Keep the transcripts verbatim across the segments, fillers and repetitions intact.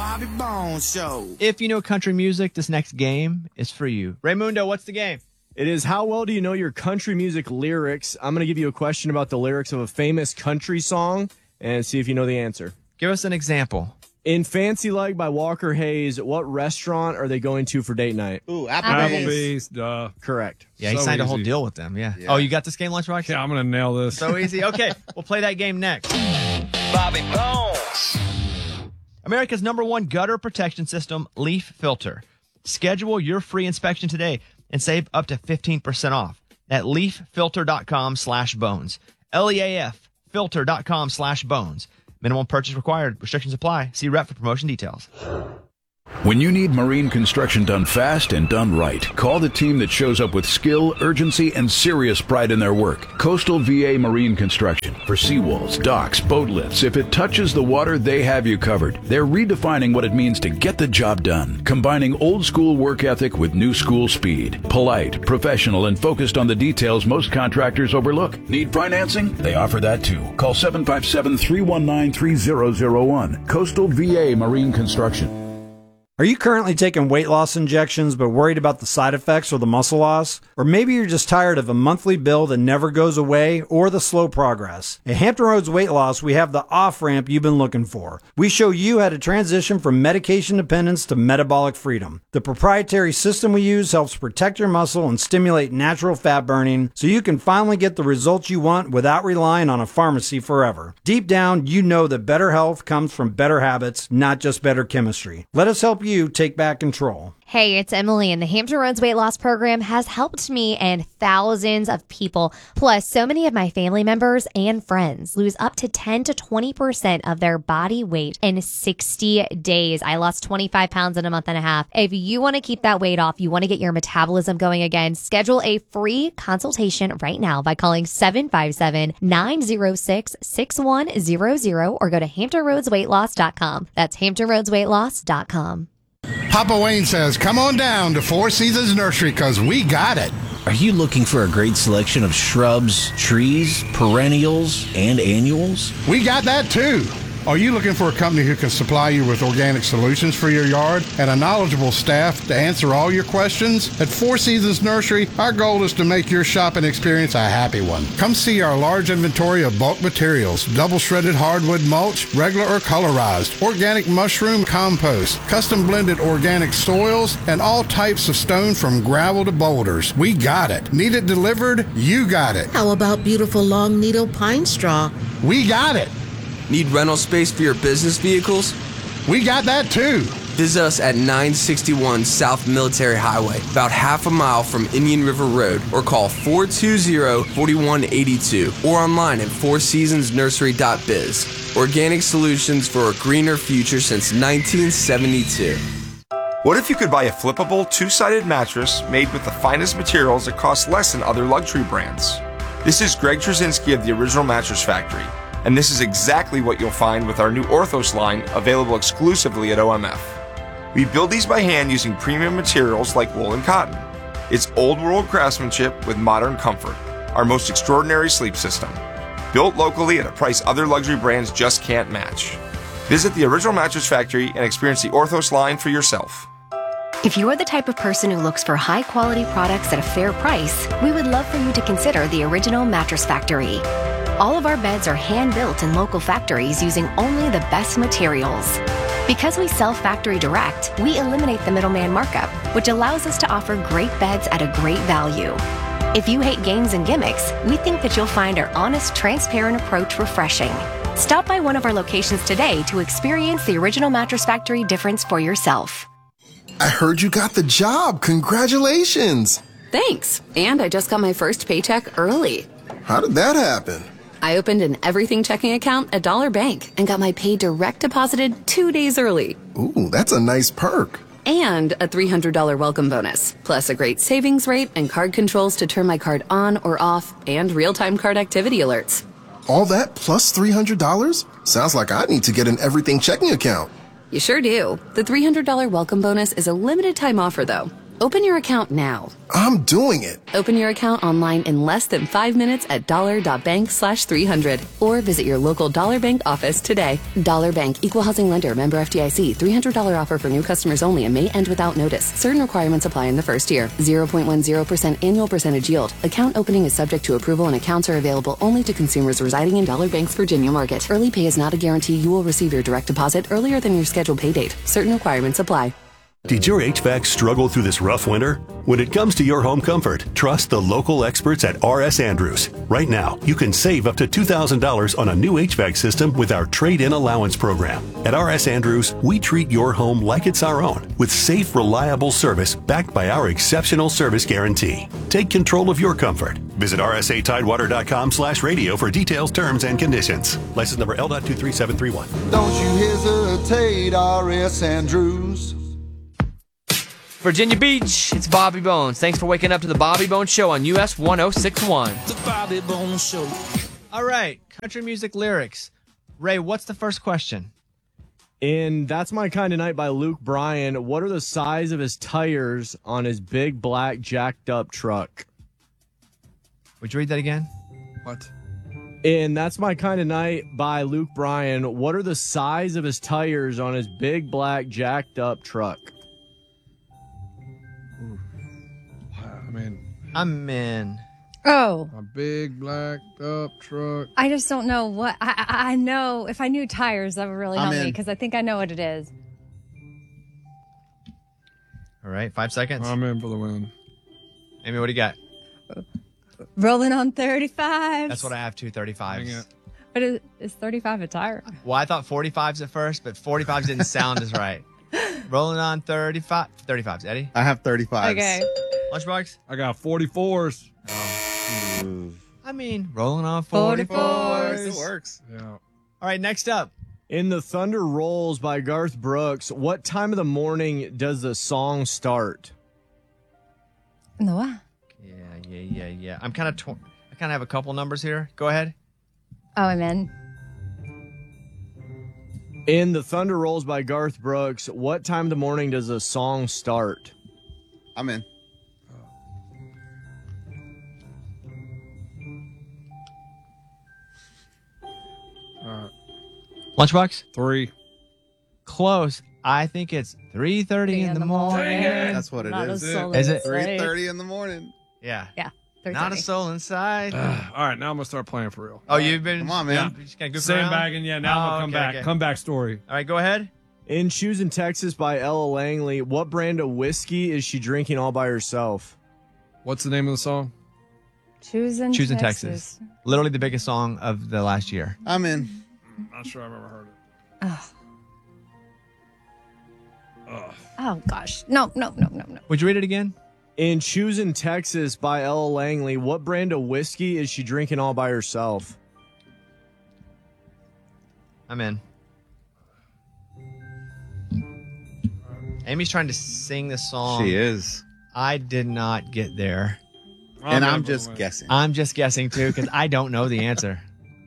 Bobby Bones Show. If you know country music, this next game is for you. Raymundo, what's the game? It is how well do you know your country music lyrics? I'm going to give you a question about the lyrics of a famous country song and see if you know the answer. Give us an example. In Fancy Like by Walker Hayes, what restaurant are they going to for date night? Ooh, Applebee's. Applebee's, duh. Correct. Yeah, he So signed a whole easy. deal with them, yeah. Yeah. Oh, you got this game, Lunchbox? Yeah, I'm going to nail this. So easy. Okay, we'll play that game next. Bobby Bones. America's number one gutter protection system, Leaf Filter. Schedule your free inspection today and save up to fifteen percent off at leaffilter.com slash bones. L E A F filter.com slash bones. Minimum purchase required. Restrictions apply. See rep for promotion details. When you need marine construction done fast and done right, call the team that shows up with skill, urgency, and serious pride in their work. Coastal V A Marine Construction. For seawalls, docks, boat lifts, if it touches the water, they have you covered. They're redefining what it means to get the job done, combining old school work ethic with new school speed. Polite, professional, and focused on the details most contractors overlook. Need financing? They offer that too. Call seven five seven, three one nine, three zero zero one. Coastal V A Marine Construction. Are you currently taking weight loss injections but worried about the side effects or the muscle loss? Or maybe you're just tired of a monthly bill that never goes away or the slow progress. At Hampton Roads Weight Loss, we have the off-ramp you've been looking for. We show you how to transition from medication dependence to metabolic freedom. The proprietary system we use helps protect your muscle and stimulate natural fat burning so you can finally get the results you want without relying on a pharmacy forever. Deep down, you know that better health comes from better habits, not just better chemistry. Let us help you take back control. Hey, it's Emily, and the Hampton Roads Weight Loss Program has helped me and thousands of people, plus so many of my family members and friends, lose up to ten to twenty percent of their body weight in sixty days. I lost twenty-five pounds in a month and a half. If you want to keep that weight off, you want to get your metabolism going again, schedule a free consultation right now by calling seven five seven, nine zero six, six one zero zero or go to hampton roads weight loss dot com. That's hampton roads weight loss dot com. Papa Wayne says, come on down to Four Seasons Nursery because we got it. Are you looking for a great selection of shrubs, trees, perennials, and annuals? We got that too. Are you looking for a company who can supply you with organic solutions for your yard and a knowledgeable staff to answer all your questions? At Four Seasons Nursery, our goal is to make your shopping experience a happy one. Come see our large inventory of bulk materials, double shredded hardwood mulch, regular or colorized, organic mushroom compost, custom blended organic soils, and all types of stone from gravel to boulders. We got it. Need it delivered? You got it. How about beautiful long needle pine straw? We got it. Need rental space for your business vehicles? We got that too. Visit us at nine sixty-one South Military Highway, about half a mile from Indian River Road, or call four two zero, four one eight two or online at four seasons nursery dot biz. Organic solutions for a greener future since nineteen seventy-two. What if you could buy a flippable, two-sided mattress made with the finest materials that cost less than other luxury brands? This is Greg Trzynski of the Original Mattress Factory. And this is exactly what you'll find with our new Orthos line, available exclusively at O M F. We build these by hand using premium materials like wool and cotton. It's old-world craftsmanship with modern comfort, our most extraordinary sleep system. Built locally at a price other luxury brands just can't match. Visit the Original Mattress Factory and experience the Orthos line for yourself. If you're the type of person who looks for high-quality products at a fair price, we would love for you to consider the Original Mattress Factory. All of our beds are hand-built in local factories using only the best materials. Because we sell factory direct, we eliminate the middleman markup, which allows us to offer great beds at a great value. If you hate games and gimmicks, we think that you'll find our honest, transparent approach refreshing. Stop by one of our locations today to experience the Original Mattress Factory difference for yourself. I heard you got the job. Congratulations. Thanks. And I just got my first paycheck early. How did that happen? I opened an everything checking account at Dollar Bank and got my pay direct deposited two days early. Ooh, that's a nice perk. And a three hundred dollars welcome bonus, plus a great savings rate and card controls to turn my card on or off, and real-time card activity alerts. All that plus three hundred dollars? Sounds like I need to get an everything checking account. You sure do. The three hundred dollars welcome bonus is a limited time offer, though. Open your account now. I'm doing it. Open your account online in less than five minutes at dollar.bank slash 300 or visit your local Dollar Bank office today. Dollar Bank, Equal Housing Lender, member F D I C, three hundred dollars offer for new customers only and may end without notice. Certain requirements apply in the first year. zero point one zero percent annual percentage yield. Account opening is subject to approval and accounts are available only to consumers residing in Dollar Bank's Virginia market. Early pay is not a guarantee you will receive your direct deposit earlier than your scheduled pay date. Certain requirements apply. Did your H V A C struggle through this rough winter? When it comes to your home comfort, trust the local experts at R S Andrews. Right now, you can save up to two thousand dollars on a new H V A C system with our trade-in allowance program. At R S Andrews, we treat your home like it's our own, with safe, reliable service backed by our exceptional service guarantee. Take control of your comfort. Visit R S A Tidewater dot com slash radio for details, terms, and conditions. License number L two three seven three one. Don't you hesitate, R S Andrews. Virginia Beach, it's Bobby Bones. Thanks for waking up to the Bobby Bones Show on U S one oh six point one. The Bobby Bones Show. All right, country music lyrics. Ray, what's the first question? In That's My Kind of Night by Luke Bryan, what are the size of his tires on his big black jacked up truck? Would you read that again? What? In That's My Kind of Night by Luke Bryan, what are the size of his tires on his big black jacked up truck? I mean, I'm in. Oh. A big blacked up truck. I just don't know what. I, I I know if I knew tires, that would really help I'm me in. because I think I know what it is. All right, five seconds. I'm in for the win. Amy, what do you got? Rolling on thirty-five. That's what I have, two thirty-fives. But is, is thirty-five a tire? Well, I thought forty-fives at first, but forty-fives didn't sound as right. Rolling on thirty-five. thirty-fives, Eddie? I have thirty-fives. Okay. Lunchbox? I got forty-fours. I mean, rolling on forty-fours. It works. Yeah. All right, next up. In The Thunder Rolls by Garth Brooks, what time of the morning does the song start? No what? Yeah, yeah, yeah, yeah. I'm kind of tor- I kind of have a couple numbers here. Go ahead. Oh, I'm in. In The Thunder Rolls by Garth Brooks, what time of the morning does the song start? I'm in. All right. Lunchbox? Three. Close. I think it's three thirty in, in the morning. That's what it Not is. a soul Is it? inside. three thirty in the morning. Yeah. Yeah. Not a soul inside. All right, now I'm gonna start playing for real. Oh, you've been. Come on, man. You just gotta goof around? Sandbagging, yeah. Now I'm Oh, gonna come okay, back. okay. Comeback story. All right, go ahead. In Choosing Texas by Ella Langley, what brand of whiskey is she drinking all by herself? What's the name of the song? Choosing, Choosing Texas. Texas. Literally the biggest song of the last year. I'm in. Not sure I've ever heard it. Oh. Ugh. Oh gosh. No, no, no, no, no. Would you read it again? In Choosing Texas by Ella Langley, what brand of whiskey is she drinking all by herself? I'm in. Amy's trying to sing this song. She is. I did not get there. And in I'm for just the win. guessing. I'm just guessing too because I don't know the answer.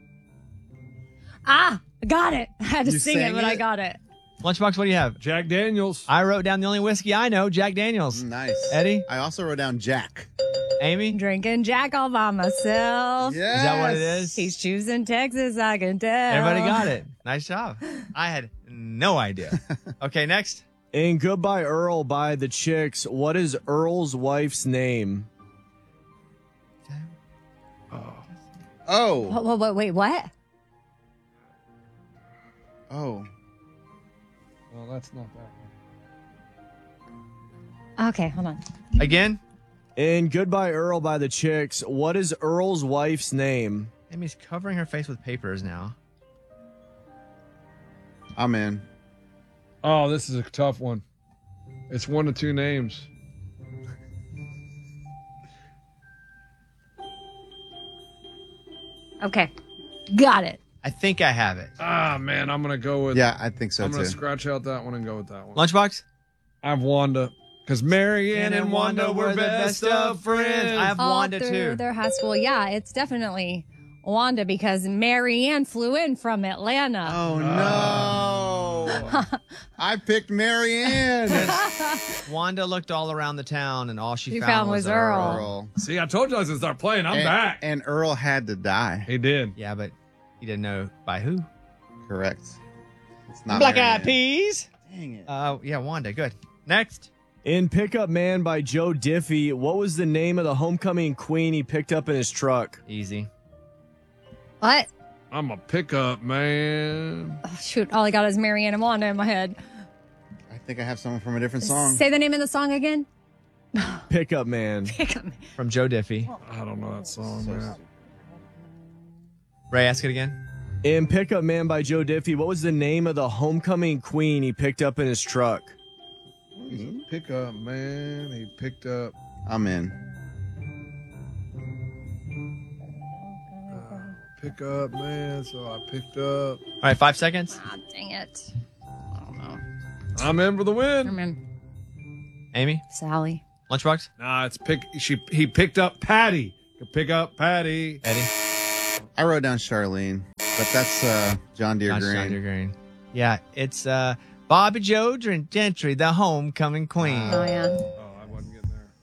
Ah, I got it. I had to You sing it, sang but I it? got it. Lunchbox, what do you have? Jack Daniels. I wrote down the only whiskey I know, Jack Daniels. Nice. Eddie? I also wrote down Jack. Amy? Drinking Jack all by myself. Yes. Is that what it is? He's choosing Texas, I can tell. Everybody got it. Nice job. I had no idea. Okay, next. In Goodbye Earl by The Chicks, what is Earl's wife's name? Oh. What, what, what, wait, what? Oh. Well, that's not that Okay, hold on. Again? In Goodbye Earl by The Chicks, what is Earl's wife's name? Amy's covering her face with papers now. I'm in. Oh, this is a tough one. It's one of two names. Okay, got it. I think I have it. Ah, man, I'm gonna go with. Yeah, I think so I'm gonna too. scratch out that one and go with that one. Lunchbox? I have Wanda because Mary Ann and Wanda were best of friends. I have All Wanda through too. their high school. Yeah, it's definitely Wanda because Mary Ann flew in from Atlanta. Oh no. I picked Marianne. Wanda looked all around the town, and all she, She found, found was was Earl. Earl. See, I told you I was going to start playing. I'm and, back. And Earl had to die. He did. Yeah, but he didn't know by who. Correct. It's not Black Marianne. Eyed Peas. Dang it. Uh, yeah, Wanda. Good. Next. In Pickup Man by Joe Diffie, what was the name of the homecoming queen he picked up in his truck? Easy. What? I'm a pickup man. Oh, shoot, all I got is Marianne and Wanda in my head. I think I have someone from a different song. Say the name of the song again. Pickup Man. Pickup Man. From Joe Diffie. I don't know that song, man. Ray, ask it again. In Pickup Man by Joe Diffie, what was the name of the homecoming queen he picked up in his truck? Pickup man. He picked up. I'm in. Pickup man. So I picked up. All right, five seconds. Ah, dang it. I don't know. I'm in for the win. I'm in. Amy? Sally. Lunchbox? Nah, it's pick. She he picked up Patty. Pick up Patty. Eddie? I wrote down Charlene, but that's uh, John Deere That's Green. John Deere Green. Yeah, it's uh, Bobby Joe Gentry, the homecoming queen. Oh, yeah. Oh, I wasn't getting there.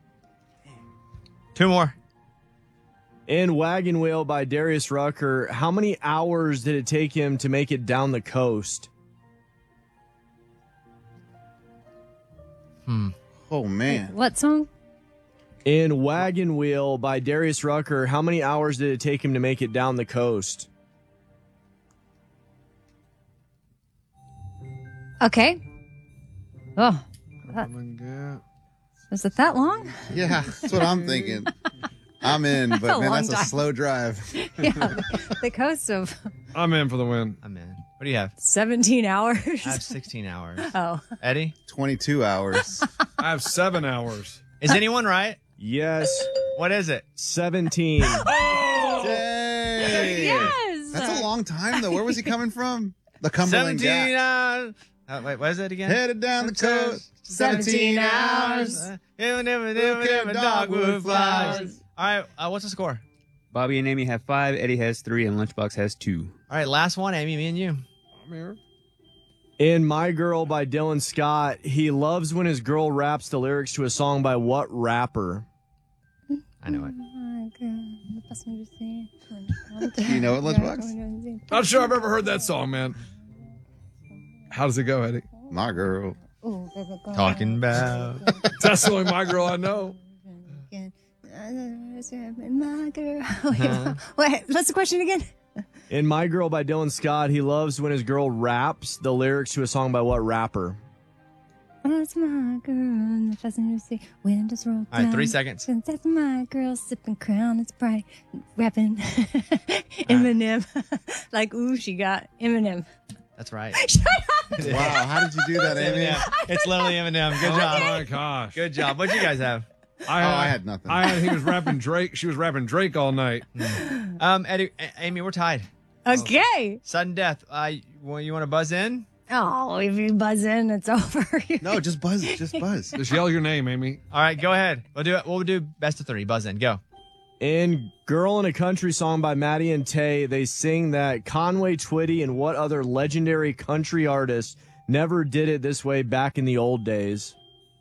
Two more. In Wagon Wheel by Darius Rucker, how many hours did it take him to make it down the coast? Hmm. Oh, man. What song? In Wagon Wheel by Darius Rucker, how many hours did it take him to make it down the coast? Okay. Oh. That, Yeah. was it that long? Yeah, that's what I'm thinking. I'm in, That's but a man, long that's a time. slow drive. Yeah. The coast of I'm in for the win. I'm in. What do you have? seventeen hours. I have sixteen hours. Oh. Eddie? twenty-two hours. I have seven hours. Is anyone right? Yes, What is it? seventeen. Dang. Yes. That's a long time, though. Where was he coming from? The Cumberland seventeen Gap. hours. Uh, wait, what is it again? Headed down the coast. seventeen hours. Uh, never, never, never, never, dogwood flowers. All right, uh, what's the score? Bobby and Amy have five, Eddie has three, and Lunchbox has two. All right, last one, Amy, me and you. I'm here. In My Girl by Dylan Scott, he loves when his girl raps the lyrics to a song by what rapper? I know it. Do you know it, Lunchbox? Not sure I've ever heard that song, man. How does it go, Eddie? My girl. Talking about. That's the only My Girl I know. My girl. Wait, wait, what's the question again? In My Girl by Dylan Scott, he loves when his girl raps the lyrics to a song by what rapper? That's my girl. The fashion you see. Windows roll down. All right, three seconds. That's my girl sipping Crown. It's bright. Rapping Eminem. Like, ooh, she got Eminem. That's right. Shut up. Wow, how did you do that, Amy? Eminem. It's literally Eminem. Good Oh job. my gosh. Good job. What'd you guys have? I Oh, I had nothing. I had he was rapping Drake. She was rapping Drake all night. Um, Eddie, A- Amy, we're tied. Okay. Sudden death. Uh, you, you want to buzz in? Oh, if you buzz in, it's over. No, just buzz. Just buzz. Just yell your name, Amy. All right, go ahead. We'll do it. We'll do best of three. Buzz in. Go. In Girl in a Country song by Maddie and Tay, they sing that Conway Twitty and what other legendary country artist never did it this way back in the old days?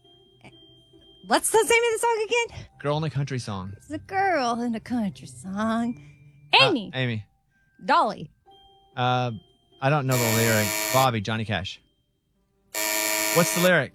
What's the name of the song again? Girl in a country song. It's a girl in a country song. Uh, Amy. Amy. Dolly. Uh, I don't know the lyric. Bobby, Johnny Cash. What's the lyric?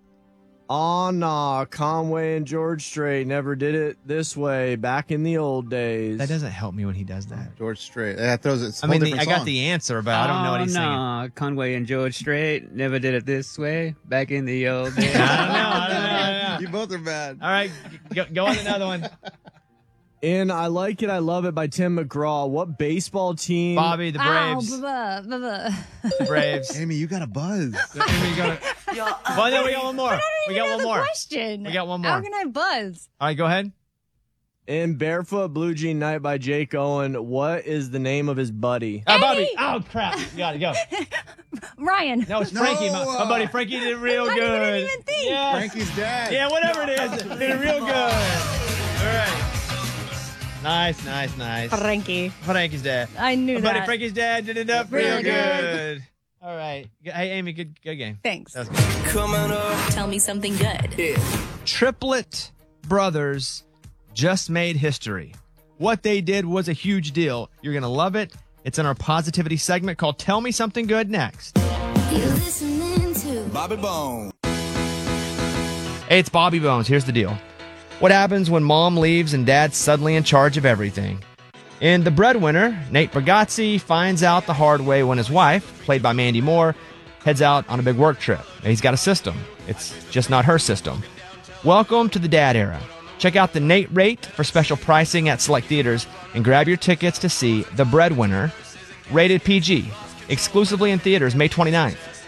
Oh, nah, Conway and George Strait never did it this way back in the old days. That doesn't help me when he does that. George Strait. That throws it. I mean, the, I got the answer, but I don't know what he's oh, singing. no. Conway and George Strait never did it this way back in the old days. I don't know. I don't know. I don't know. You both are bad. All right, go, go on to another one. In I Like It, I Love It by Tim McGraw, what baseball team? Bobby, the Braves. Ow, blah, blah, blah. The Braves. Amy, you got a buzz. Amy, you got it. Well, no, we got one more. I don't We even got know one the more. question. We got one How more. can I buzz? All right, go ahead. In Barefoot Blue Jean Night by Jake Owen, what is the name of his buddy? Uh, Bobby. Eddie. Oh, crap. You got it. Go. Ryan. No, it's Frankie. My, my buddy Frankie did real I good. didn't even think. Yes. Frankie's dad. Yeah, whatever it is. Did it real good. All right. Nice, nice, nice. Frankie. Frankie's dad. I knew My that. buddy Frankie's dad did it up Really real good. good. All right. Hey, Amy, good, good game. Thanks. That was good. Coming up. Tell me something good. Yeah. Triplet brothers just made history. What they did was a huge deal. You're going to love it. It's in our positivity segment called Tell Me Something Good next. You're listening to Bobby Bones. Hey, it's Bobby Bones. Here's the deal. What happens when mom leaves and dad's suddenly in charge of everything? In The Breadwinner, Nate Bargatze finds out the hard way when his wife, played by Mandy Moore, heads out on a big work trip. He's got a system. It's just not her system. Welcome to the dad era. Check out the Nate rate for special pricing at select theaters and grab your tickets to see The Breadwinner, rated P G, exclusively in theaters May twenty-ninth.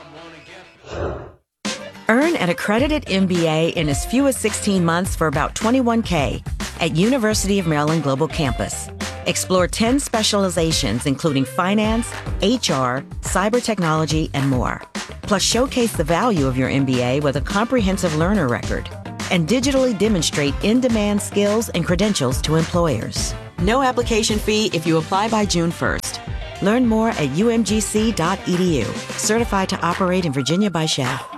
Earn an accredited M B A in as few as sixteen months for about twenty-one thousand dollars at University of Maryland Global Campus. Explore ten specializations including finance, H R, cyber technology, and more. Plus showcase the value of your M B A with a comprehensive learner record and digitally demonstrate in-demand skills and credentials to employers. No application fee if you apply by June first. Learn more at u m g c dot e d u. Certified to operate in Virginia by S H A.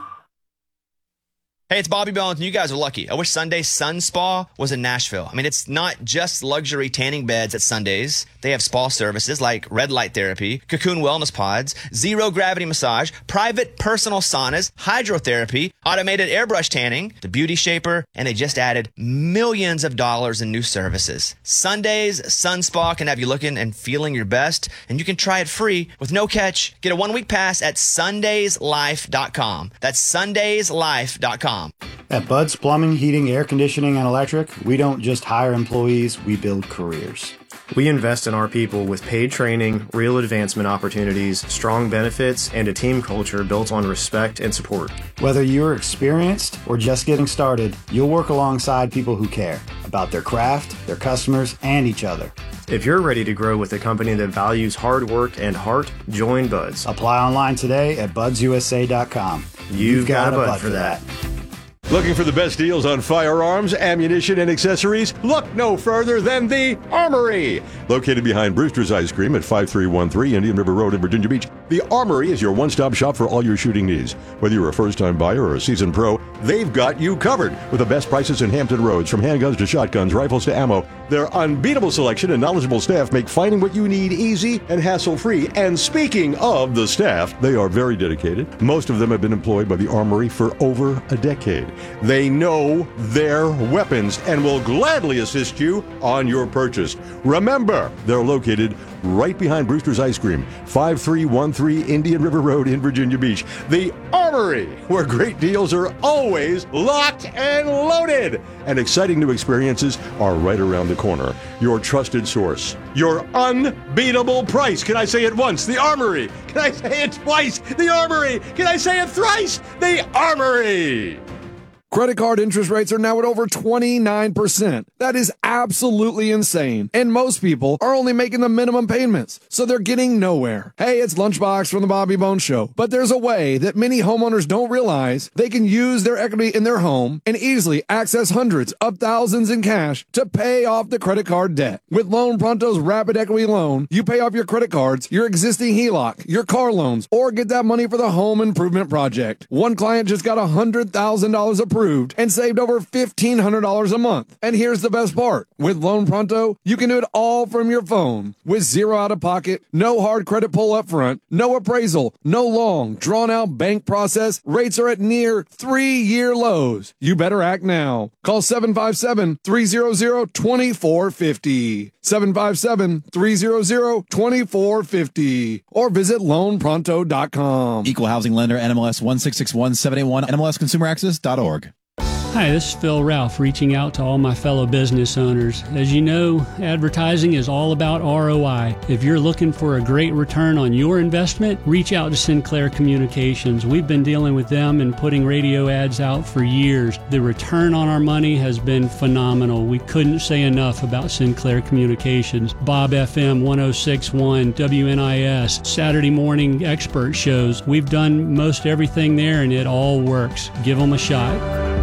Hey, it's Bobby Bones, and you guys are lucky. I wish Sunday's Sun Spa was in Nashville. I mean, it's not just luxury tanning beds at Sunday's. They have spa services like red light therapy, cocoon wellness pods, zero gravity massage, private personal saunas, hydrotherapy, automated airbrush tanning, the beauty shaper, and they just added millions of dollars in new services. Sunday's Sun Spa can have you looking and feeling your best, and you can try it free with no catch. Get a one-week pass at sundays life dot com. That's sundays life dot com. At Bud's Plumbing, Heating, Air Conditioning, and Electric, we don't just hire employees, we build careers. We invest in our people with paid training, real advancement opportunities, strong benefits, and a team culture built on respect and support. Whether you're experienced or just getting started, you'll work alongside people who care about their craft, their customers, and each other. If you're ready to grow with a company that values hard work and heart, join Buds. Apply online today at buds u s a dot com. You've, You've got, got a Bud, Bud for that. that. Looking for the best deals on firearms, ammunition, and accessories? Look no further than the Armory! Located behind Brewster's Ice Cream at five three one three Indian River Road in Virginia Beach, the Armory is your one-stop shop for all your shooting needs. Whether you're a first-time buyer or a seasoned pro, they've got you covered with the best prices in Hampton Roads, from handguns to shotguns, rifles to ammo. Their unbeatable selection and knowledgeable staff make finding what you need easy and hassle-free. And speaking of the staff, they are very dedicated. Most of them have been employed by the Armory for over a decade. They know their weapons and will gladly assist you on your purchase. Remember, they're located right behind Brewster's Ice Cream, five three one three Indian River Road in Virginia Beach. The Armory, where great deals are always locked and loaded. And exciting new experiences are right around the corner. Your trusted source. Your unbeatable price. Can I say it once? The Armory. Can I say it twice? The Armory. Can I say it thrice? The Armory. Credit card interest rates are now at over twenty-nine percent. That is absolutely insane. And most people are only making the minimum payments, so they're getting nowhere. Hey, it's Lunchbox from the Bobby Bones Show. But there's a way that many homeowners don't realize they can use their equity in their home and easily access hundreds of thousands in cash to pay off the credit card debt. With Loan Pronto's Rapid Equity Loan, you pay off your credit cards, your existing H E L O C, your car loans, or get that money for the home improvement project. One client just got one hundred thousand dollars approved and saved over fifteen hundred dollars a month. And here's the best part. With Loan Pronto, you can do it all from your phone with zero out of pocket, no hard credit pull up front, no appraisal, no long, drawn-out bank process. Rates are at near three-year lows. You better act now. Call seven five seven, three hundred, two four five zero, seven five seven, three hundred, two four five zero, or visit loan pronto dot com. Equal housing lender, N M L S one six six one seven eight one, N M L S consumer access dot org. Hi, this is Phil Ralph reaching out to all my fellow business owners. As you know, advertising is all about R O I. If you're looking for a great return on your investment, reach out to Sinclair Communications. We've been dealing with them and putting radio ads out for years. The return on our money has been phenomenal. We couldn't say enough about Sinclair Communications. Bob F M one oh six point one, W N I S, Saturday morning expert shows. We've done most everything there and it all works. Give them a shot.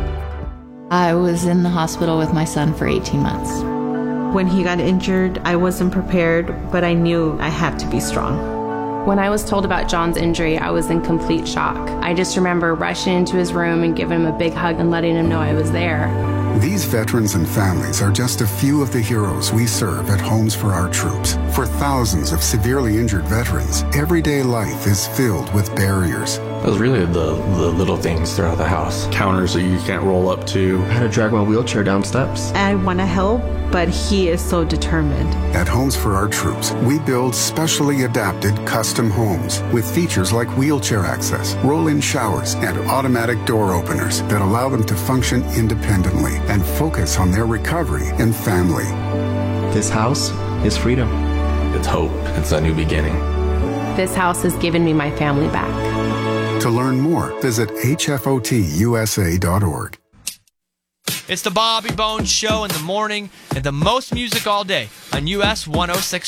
I was in the hospital with my son for eighteen months. When he got injured, I wasn't prepared, but I knew I had to be strong. When I was told about John's injury, I was in complete shock. I just remember rushing into his room and giving him a big hug and letting him know I was there. These veterans and families are just a few of the heroes we serve at Homes for Our Troops. For thousands of severely injured veterans, everyday life is filled with barriers. It was really the, the little things throughout the house. Counters that you can't roll up to. I had to drag my wheelchair down steps. I want to help, but he is so determined. At Homes for Our Troops, we build specially adapted custom homes with features like wheelchair access, roll-in showers, and automatic door openers that allow them to function independently and focus on their recovery and family. This house is freedom. It's hope. It's a new beginning. This house has given me my family back. To learn more, visit H F O T U S A dot org. It's the Bobby Bones Show in the morning and the most music all day on U S one oh six.